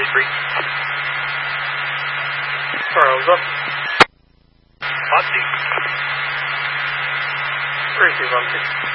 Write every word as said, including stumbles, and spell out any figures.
three three. Charles up. Monty. three two one six.